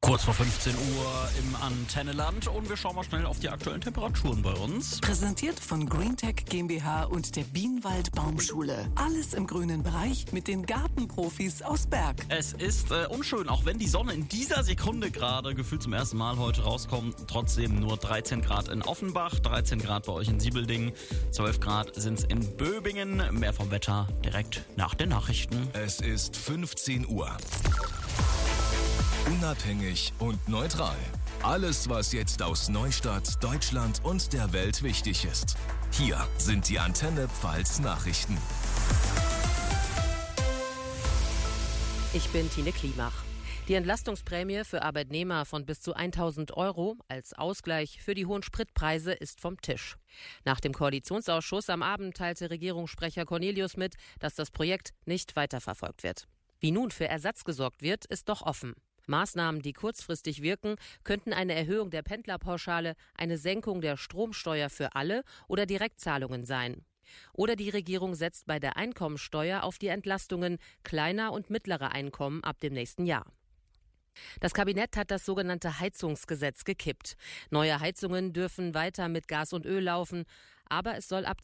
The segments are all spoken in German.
Kurz vor 15 Uhr im Antenneland und wir schauen mal schnell auf die aktuellen Temperaturen bei uns. Präsentiert von Greentech GmbH und der Bienenwald Baumschule. Alles im grünen Bereich mit den Gartenprofis aus Berg. Es ist unschön, auch wenn die Sonne in dieser Sekunde gerade gefühlt zum ersten Mal heute rauskommt. Trotzdem nur 13 Grad in Offenbach, 13 Grad bei euch in Siebeldingen, 12 Grad sind es in Böbingen. Mehr vom Wetter direkt nach den Nachrichten. Es ist 15 Uhr. Unabhängig und neutral. Alles, was jetzt aus Neustadt, Deutschland und der Welt wichtig ist. Hier sind die Antenne Pfalz Nachrichten. Ich bin Tine Klimach. Die Entlastungsprämie für Arbeitnehmer von bis zu 1.000 € als Ausgleich für die hohen Spritpreise ist vom Tisch. Nach dem Koalitionsausschuss am Abend teilte Regierungssprecher Cornelius mit, dass das Projekt nicht weiterverfolgt wird. Wie nun für Ersatz gesorgt wird, ist noch offen. Maßnahmen, die kurzfristig wirken, könnten eine Erhöhung der Pendlerpauschale, eine Senkung der Stromsteuer für alle oder Direktzahlungen sein. Oder die Regierung setzt bei der Einkommensteuer auf die Entlastungen kleiner und mittlerer Einkommen ab dem nächsten Jahr. Das Kabinett hat das sogenannte Heizungsgesetz gekippt. Neue Heizungen dürfen weiter mit Gas und Öl laufen, aber es soll ab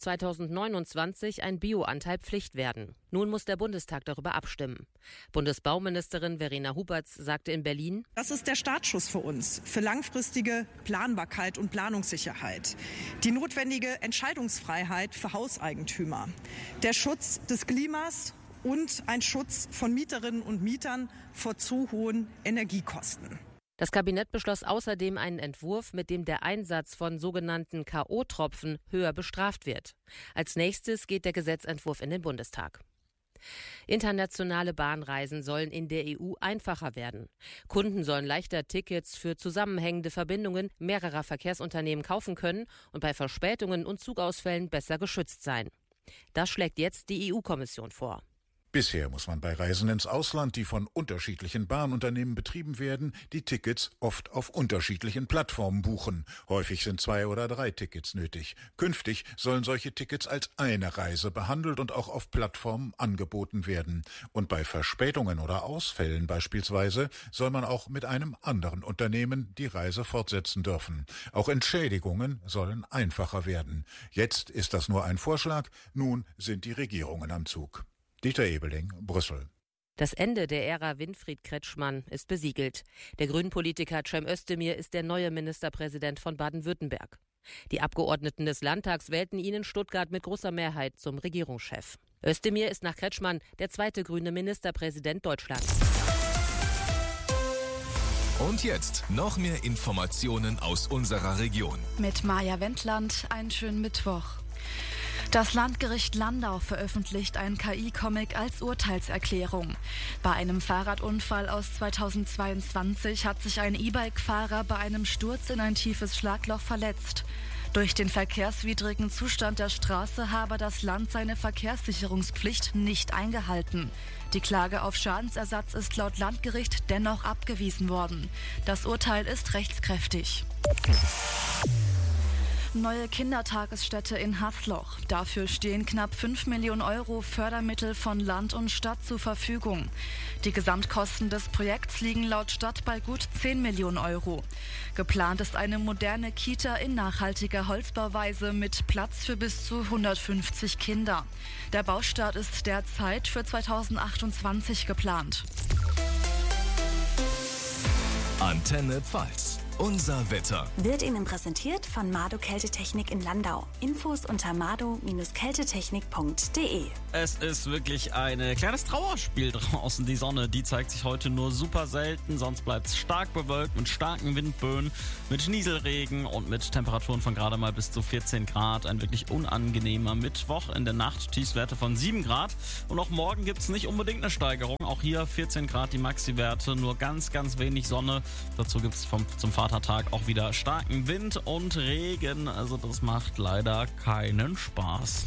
2029 ein Bioanteil Pflicht werden. Nun muss der Bundestag darüber abstimmen. Bundesbauministerin Verena Huberts sagte in Berlin: Das ist der Startschuss für uns, für langfristige Planbarkeit und Planungssicherheit. Die notwendige Entscheidungsfreiheit für Hauseigentümer. Der Schutz des Klimas und ein Schutz von Mieterinnen und Mietern vor zu hohen Energiekosten. Das Kabinett beschloss außerdem einen Entwurf, mit dem der Einsatz von sogenannten K.O.-Tropfen höher bestraft wird. Als nächstes geht der Gesetzentwurf in den Bundestag. Internationale Bahnreisen sollen in der EU einfacher werden. Kunden sollen leichter Tickets für zusammenhängende Verbindungen mehrerer Verkehrsunternehmen kaufen können und bei Verspätungen und Zugausfällen besser geschützt sein. Das schlägt jetzt die EU-Kommission vor. Bisher muss man bei Reisen ins Ausland, die von unterschiedlichen Bahnunternehmen betrieben werden, die Tickets oft auf unterschiedlichen Plattformen buchen. Häufig sind 2 oder 3 Tickets nötig. Künftig sollen solche Tickets als eine Reise behandelt und auch auf Plattformen angeboten werden. Und bei Verspätungen oder Ausfällen beispielsweise soll man auch mit einem anderen Unternehmen die Reise fortsetzen dürfen. Auch Entschädigungen sollen einfacher werden. Jetzt ist das nur ein Vorschlag, nun sind die Regierungen am Zug. Dieter Ebeling, Brüssel. Das Ende der Ära Winfried Kretschmann ist besiegelt. Der Grünen-Politiker Cem Özdemir ist der neue Ministerpräsident von Baden-Württemberg. Die Abgeordneten des Landtags wählten ihn in Stuttgart mit großer Mehrheit zum Regierungschef. Özdemir ist nach Kretschmann der zweite grüne Ministerpräsident Deutschlands. Und jetzt noch mehr Informationen aus unserer Region. Mit Maja Wendland, einen schönen Mittwoch. Das Landgericht Landau veröffentlicht einen KI-Comic als Urteilserklärung. Bei einem Fahrradunfall aus 2022 hat sich ein E-Bike-Fahrer bei einem Sturz in ein tiefes Schlagloch verletzt. Durch den verkehrswidrigen Zustand der Straße habe das Land seine Verkehrssicherungspflicht nicht eingehalten. Die Klage auf Schadensersatz ist laut Landgericht dennoch abgewiesen worden. Das Urteil ist rechtskräftig. Neue Kindertagesstätte in Haßloch. Dafür stehen knapp 5 Millionen € Fördermittel von Land und Stadt zur Verfügung. Die Gesamtkosten des Projekts liegen laut Stadt bei gut 10 Millionen €. Geplant ist eine moderne Kita in nachhaltiger Holzbauweise mit Platz für bis zu 150 Kinder. Der Baustart ist derzeit für 2028 geplant. Antenne Pfalz. Unser Wetter wird Ihnen präsentiert von Mado Kältetechnik in Landau. Infos unter mado-kältetechnik.de. Es ist wirklich ein kleines Trauerspiel draußen. Die Sonne, die zeigt sich heute nur super selten. Sonst bleibt es stark bewölkt mit starken Windböen, mit Nieselregen und mit Temperaturen von gerade mal bis zu 14 Grad. Ein wirklich unangenehmer Mittwoch. In der Nacht Tiefstwerte von 7 Grad. Und auch morgen gibt es nicht unbedingt eine Steigerung. Auch hier 14 Grad die Maxi-Werte, nur ganz, ganz wenig Sonne. Dazu gibt es zum Vatertag auch wieder starken Wind und Regen. Also das macht leider keinen Spaß.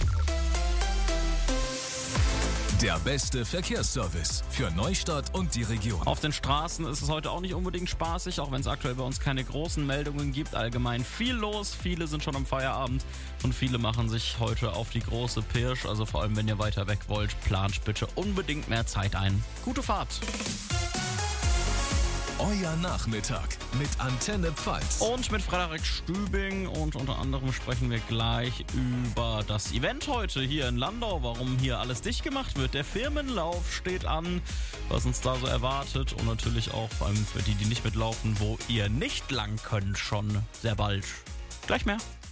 Der beste Verkehrsservice für Neustadt und die Region. Auf den Straßen ist es heute auch nicht unbedingt spaßig, auch wenn es aktuell bei uns keine großen Meldungen gibt. Allgemein viel los, viele sind schon am Feierabend und viele machen sich heute auf die große Pirsch. Also vor allem, wenn ihr weiter weg wollt, plant bitte unbedingt mehr Zeit ein. Gute Fahrt! Euer Nachmittag mit Antenne Pfalz. Und mit Frederik Stübing, und unter anderem sprechen wir gleich über das Event heute hier in Landau, warum hier alles dicht gemacht wird. Der Firmenlauf steht an, was uns da so erwartet, und natürlich auch vor allem für die, die nicht mitlaufen, wo ihr nicht lang könnt, schon sehr bald. Gleich mehr.